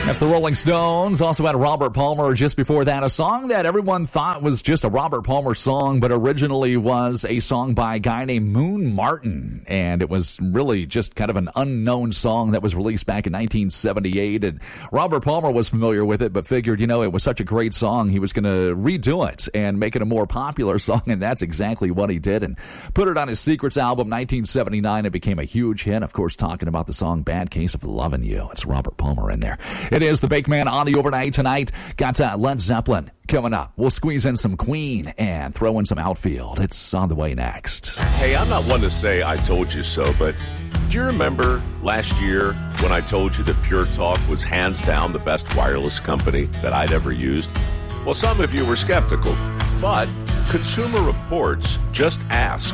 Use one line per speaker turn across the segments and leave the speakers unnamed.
That's the Rolling Stones. Also had Robert Palmer just before that. A song that everyone thought was just a Robert Palmer song, but originally was a song by a guy named Moon Martin. And it was really just kind of an unknown song that was released back in 1978. And Robert Palmer was familiar with it, but figured, it was such a great song, he was going to redo it and make it a more popular song. And that's exactly what he did. And put it on his Secrets album, 1979. It became a huge hit. Of course, talking about the song Bad Case of Lovin' You. It's Robert Palmer in there. It is the Bake Man on the Overnight tonight. Got Led Zeppelin coming up. We'll squeeze in some Queen and throw in some Outfield. It's on the way next.
Hey, I'm not one to say I told you so, but do you remember last year when I told you that Pure Talk was hands down the best wireless company that I'd ever used? Well, some of you were skeptical, but Consumer Reports just asked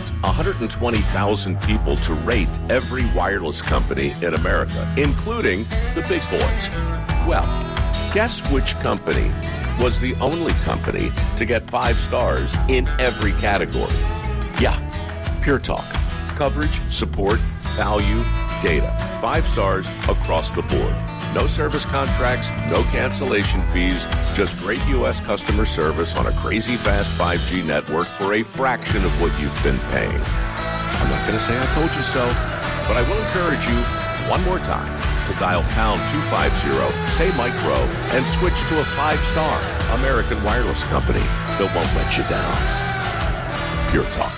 120,000 people to rate every wireless company in America, including the big boys. Well, guess which company was the only company to get 5 stars in every category? Yeah, Pure Talk. Coverage, support, value, data. 5 stars across the board. No service contracts, no cancellation fees, just great U.S. customer service on a crazy fast 5G network for a fraction of what you've been paying. I'm not going to say I told you so, but I will encourage you one more time to dial pound 250, say Mike Rowe, and switch to a 5-star American wireless company that won't let you down. Pure Talk.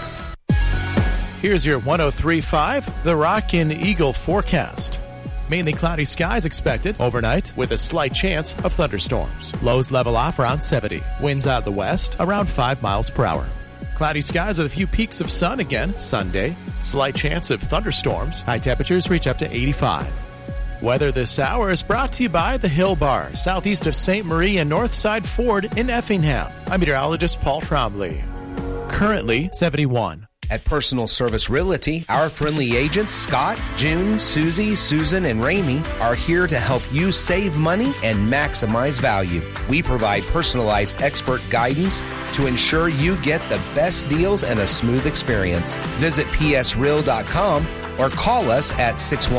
Here's your 103.5 The Rockin' Eagle forecast. Mainly cloudy skies expected overnight with a slight chance of thunderstorms. Lows level off around 70. Winds out of the west around 5 miles per hour. Cloudy skies with a few peaks of sun again Sunday. Slight chance of thunderstorms. High temperatures reach up to 85. Weather this hour is brought to you by the Hill Bar, southeast of St. Marie and Northside Ford in Effingham. I'm meteorologist Paul Trombley. Currently 71.
At Personal Service Realty, our friendly agents, Scott, June, Susie, Susan, and Ramey, are here to help you save money and maximize value. We provide personalized expert guidance to ensure you get the best deals and a smooth experience. Visit psreal.com or call us at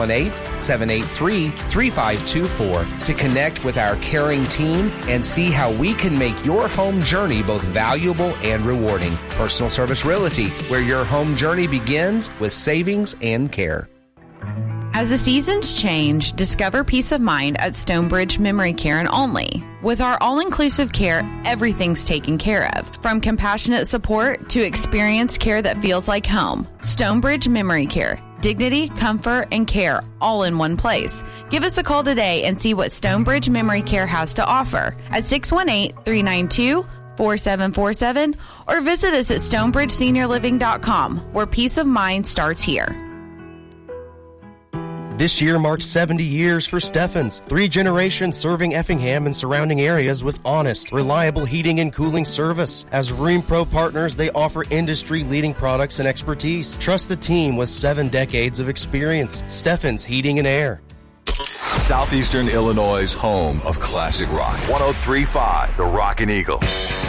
618-783-3524 to connect with our caring team and see how we can make your home journey both valuable and rewarding. Personal Service Realty, where your home journey begins with savings and care.
As the seasons change, discover peace of mind at Stonebridge Memory Care and Only. With our all-inclusive care, everything's taken care of. From compassionate support to experienced care that feels like home. Stonebridge Memory Care. Dignity, comfort, and care all in one place. Give us a call today and see what Stonebridge Memory Care has to offer at 618-392-4747 or visit us at stonebridgeseniorliving.com, where peace of mind starts here.
This year marks 70 years for Steffens. 3 generations serving Effingham and surrounding areas with honest, reliable heating and cooling service. As RheumPro partners, they offer industry-leading products and expertise. Trust the team with 7 decades of experience. Steffens Heating and Air.
Southeastern Illinois' home of classic rock. 103.5 The Rockin' Eagle.